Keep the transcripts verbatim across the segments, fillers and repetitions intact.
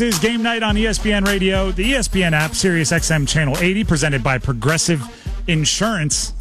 This is Game Night on E S P N Radio, the E S P N app, Sirius X M Channel eighty, presented by Progressive Insurance.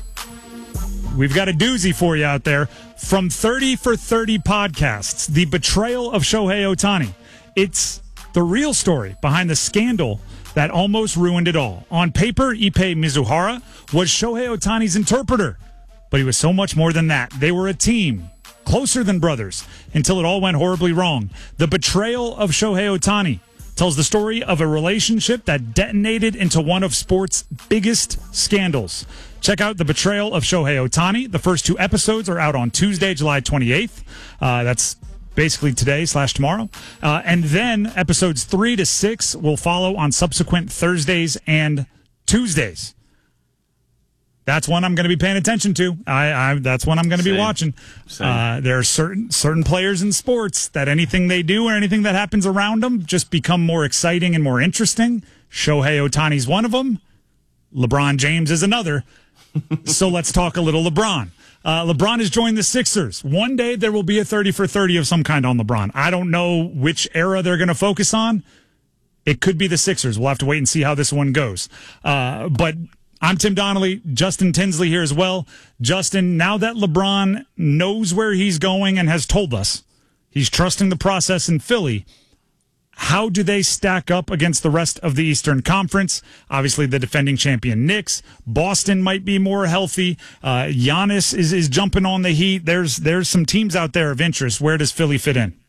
We've got a doozy for you out there. From thirty for thirty podcasts, the betrayal of Shohei Ohtani. It's the real story behind the scandal that almost ruined it all. On paper, Ippei Mizuhara was Shohei Ohtani's interpreter, but he was so much more than that. They were a team, closer than brothers, until it all went horribly wrong. The betrayal of Shohei Ohtani tells the story of a relationship that detonated into one of sports' biggest scandals. Check out The Betrayal of Shohei Ohtani. The first two episodes are out on Tuesday, July twenty-eighth. Uh, that's basically today slash tomorrow. Uh, and then episodes three to six will follow on subsequent Thursdays and Tuesdays. That's one I'm going to be paying attention to. I, I that's one I'm going to be watching. Uh, there are certain certain players in sports that anything they do or anything that happens around them just become more exciting and more interesting. Shohei Ohtani's one of them. LeBron James is another. So let's talk a little LeBron. Uh, LeBron has joined the Sixers. One day there will be a thirty for thirty of some kind on LeBron. I don't know which era they're going to focus on. It could be the Sixers. We'll have to wait and see how this one goes. Uh, but I'm Tim Donnelly, Justin Tinsley here as well. Justin, now that LeBron knows where he's going and has told us he's trusting the process in Philly, how do they stack up against the rest of the Eastern Conference? Obviously, the defending champion Knicks. Boston might be more healthy. Uh, Giannis is, is jumping on the Heat. There's there's some teams out there of interest. Where does Philly fit in?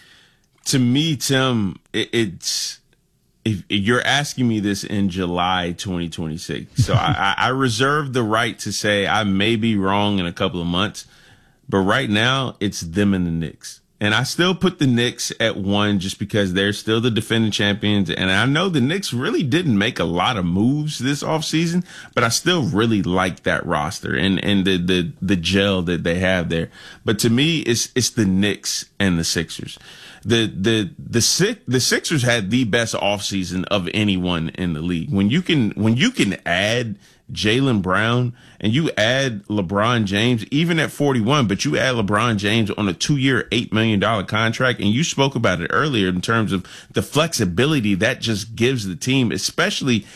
To me, Tim, it, it's if, if you're asking me this in July twenty twenty-six. So I, I reserve the right to say I may be wrong in a couple of months. But right now, it's them and the Knicks. And I still put the Knicks at one just because they're still the defending champions. And I know the Knicks really didn't make a lot of moves this offseason, but I still really like that roster and, and the, the, the gel that they have there. But to me, it's, it's the Knicks and the Sixers. The, the, the, Six, the Sixers had the best offseason of anyone in the league. When you can, when you can add Jaylen Brown and you add LeBron James, even at forty-one, but you add LeBron James on a two-year, eight million dollars contract, and you spoke about it earlier in terms of the flexibility that just gives the team, especially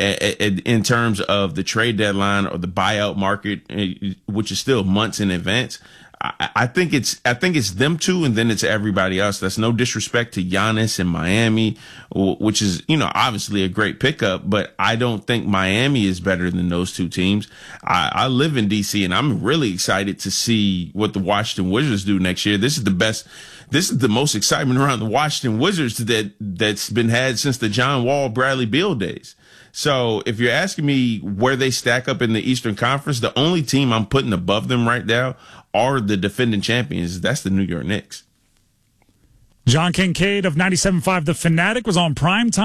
in terms of the trade deadline or the buyout market, which is still months in advance. I think it's I think it's them two, and then it's everybody else. That's no disrespect to Giannis in Miami, which is, you know, obviously a great pickup, but I don't think Miami is better than those two teams. I, I live in D C, and I'm really excited to see what the Washington Wizards do next year. This is the best. This is the most excitement around the Washington Wizards that that's been had since the John Wall, Bradley Beal days. So if you're asking me where they stack up in the Eastern Conference, the only team I'm putting above them right now are the defending champions. That's the New York Knicks. John Kincaid of ninety-seven point five The Fanatic was on Primetime.